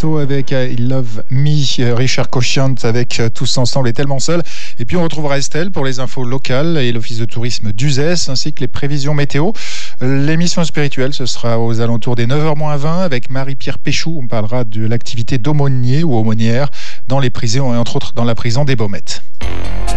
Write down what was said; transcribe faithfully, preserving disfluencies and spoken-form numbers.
Tiesto avec euh, Il Love Me, euh, Richard Cochiant avec euh, Tous Ensemble et Tellement Seul. Et puis on retrouvera Estelle pour les infos locales et l'office de tourisme d'Uzès ainsi que les prévisions météo. L'émission spirituelle, ce sera aux alentours des neuf heures moins vingt avec Marie-Pierre Péchou. On parlera de l'activité d'aumônier ou aumônière dans les prisons et entre autres dans la prison des Baumettes.